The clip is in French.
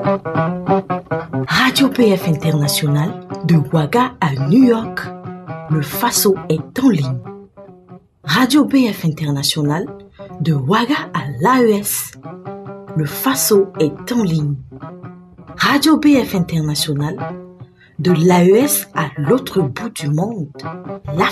Radio PF International, de Ouaga à New York, le Faso est en ligne. Radio PF International, de Ouaga à l'AES, le Faso est en ligne. Radio PF International, de l'AES à l'autre bout du monde, l'Afrique